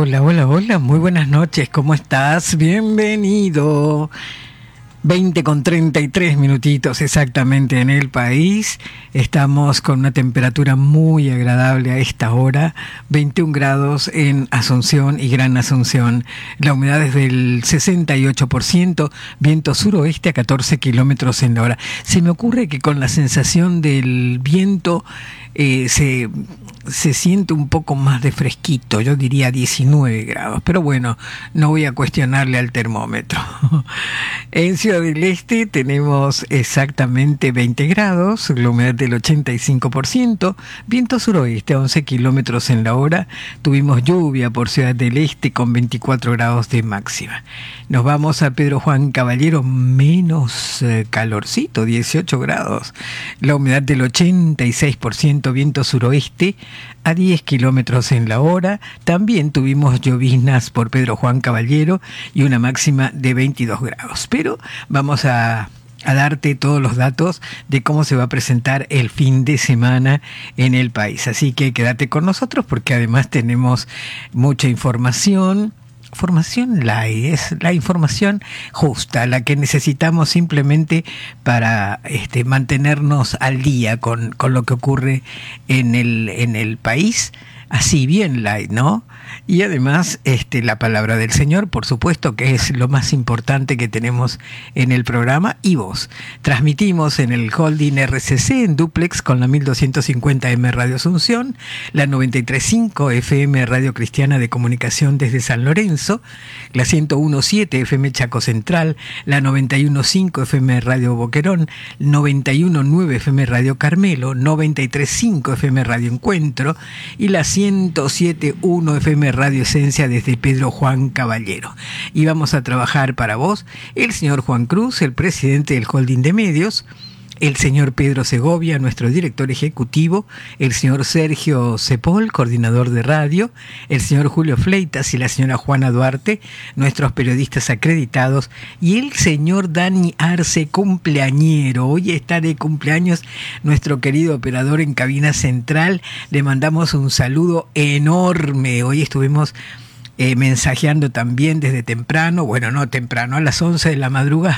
Hola, hola, hola, muy buenas noches, ¿cómo estás? Bienvenido. 20:33 minutitos exactamente en el país. Estamos con una temperatura muy agradable a esta hora, 21 grados en Asunción y Gran Asunción. La humedad es del 68%, viento suroeste a 14 kilómetros en la hora. Se me ocurre que con la sensación del viento se siente un poco más de fresquito, yo diría 19 grados, pero bueno, no voy a cuestionarle al termómetro. En Ciudad del Este tenemos exactamente 20 grados, la humedad del 85%, viento suroeste a 11 kilómetros en la hora, tuvimos lluvia por Ciudad del Este con 24 grados de máxima. Nos vamos a Pedro Juan Caballero, menos calorcito, 18 grados, la humedad del 86%, viento suroeste a 10 kilómetros en la hora. También tuvimos lloviznas por Pedro Juan Caballero y una máxima de 22 grados. Pero vamos a darte todos los datos de cómo se va a presentar el fin de semana en el país. Así que quédate con nosotros porque además tenemos mucha información. Información light, es la información justa, la que necesitamos simplemente para mantenernos al día con lo que ocurre en el país, así bien light, ¿no? Y además la palabra del Señor, por supuesto, que es lo más importante que tenemos en el programa, y vos. Transmitimos en el holding RCC en duplex con la 1250M Radio Asunción, la 93.5 FM Radio Cristiana de Comunicación desde San Lorenzo, la 101.7 FM Chaco Central, la 91.5 FM Radio Boquerón, 91.9 FM Radio Carmelo, 93.5 FM Radio Encuentro y la 107.1 FM Radio Esencia desde Pedro Juan Caballero. Y vamos a trabajar para vos el señor Juan Cruz, el presidente del holding de medios, el señor Pedro Segovia, nuestro director ejecutivo, el señor Sergio Cepol, coordinador de radio, el señor Julio Fleitas y la señora Juana Duarte, nuestros periodistas acreditados, y el señor Dani Arce, cumpleañero. Hoy está de cumpleaños nuestro querido operador en cabina central. Le mandamos un saludo enorme. Hoy estuvimos mensajeando también desde temprano, bueno, no temprano, a las 11 de la madrugada,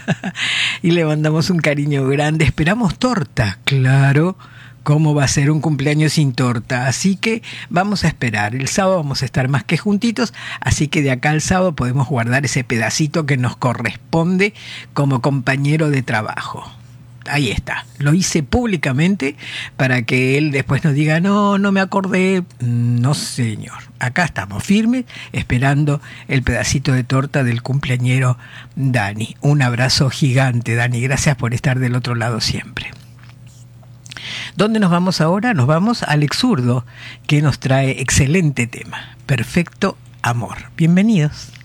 y le mandamos un cariño grande. Esperamos torta, claro, ¿cómo va a ser un cumpleaños sin torta? Así que vamos a esperar, el sábado vamos a estar más que juntitos, así que de acá al sábado podemos guardar ese pedacito que nos corresponde como compañero de trabajo. Ahí está, lo hice públicamente para que él después nos diga, no me acordé. No, señor, acá estamos firmes esperando el pedacito de torta del cumpleañero Dani. Un abrazo gigante, Dani, gracias por estar del otro lado siempre. ¿Dónde nos vamos ahora? Nos vamos a Alex Zurdo, que nos trae excelente tema, Perfecto Amor. Bienvenidos.